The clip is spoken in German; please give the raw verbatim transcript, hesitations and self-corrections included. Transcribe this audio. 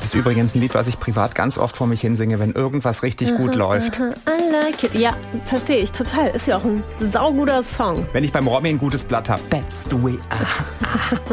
Das ist übrigens ein Lied, was ich privat ganz oft vor mich hinsinge, wenn irgendwas richtig aha, gut läuft. Aha, I like it. Ja, verstehe ich total. Ist ja auch ein sauguter Song. Wenn ich beim Romy ein gutes Blatt habe. That's the way. Ah, ah.